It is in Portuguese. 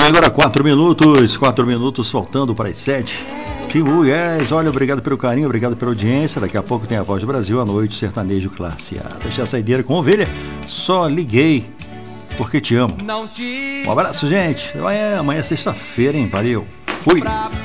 Agora 4 minutos faltando para as 7. Timu, yes, olha, obrigado pelo carinho, obrigado pela audiência. Daqui a pouco tem a Voz do Brasil à noite, sertanejo classe A. Deixa a saideira com ovelha, só liguei porque te amo. Um abraço, gente. Amanhã é sexta-feira, hein? Valeu. Fui.